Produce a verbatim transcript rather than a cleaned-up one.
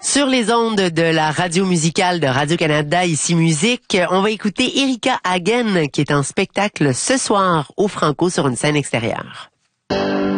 Sur les ondes de la radio musicale de Radio-Canada, ici Musique, on va écouter Erika Hagen qui est en spectacle ce soir au Franco sur une scène extérieure.